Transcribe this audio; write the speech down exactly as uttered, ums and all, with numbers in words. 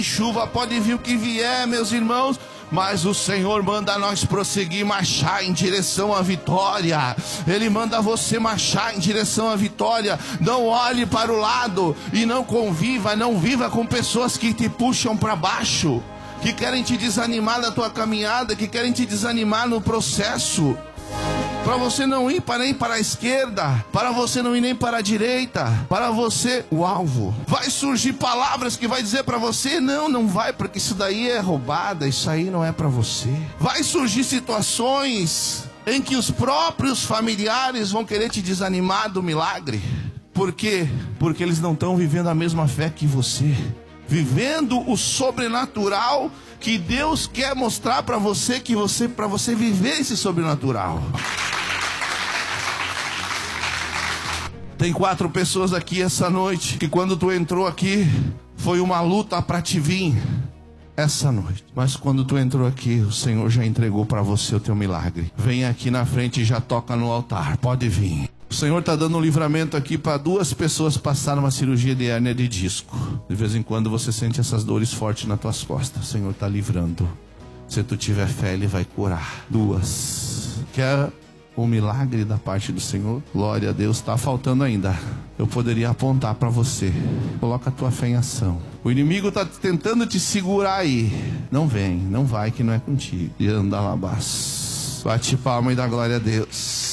chuva, pode vir o que vier, meus irmãos, mas o Senhor manda nós prosseguir, marchar em direção à vitória. Ele manda você marchar em direção à vitória. Não olhe para o lado e não conviva, não viva com pessoas que te puxam para baixo, que querem te desanimar da tua caminhada, que querem te desanimar no processo, para você não ir para nem para a esquerda, para você não ir nem para a direita, para você, o alvo. Vai surgir palavras que vai dizer para você, não, não vai, porque isso daí é roubada, isso aí não é para você. Vai surgir situações em que os próprios familiares vão querer te desanimar do milagre. Por quê? Porque eles não estão vivendo a mesma fé que você, vivendo o sobrenatural que Deus quer mostrar para você, que você, para você viver esse sobrenatural. Tem quatro pessoas aqui essa noite que quando tu entrou aqui foi uma luta para te vir essa noite, mas quando tu entrou aqui o Senhor já entregou para você o teu milagre. Vem aqui na frente e já toca no altar, pode vir. O Senhor está dando um livramento aqui para duas pessoas que passaram uma cirurgia de hérnia de disco. De vez em quando você sente essas dores fortes nas tuas costas. O Senhor está livrando. Se tu tiver fé, Ele vai curar. Duas. Quer o milagre da parte do Senhor? Glória a Deus. Está faltando ainda. Eu poderia apontar para você. Coloca a tua fé em ação. O inimigo está tentando te segurar aí. Não vem, não vai, que não é contigo. E anda lá, bate palma e dá glória a Deus.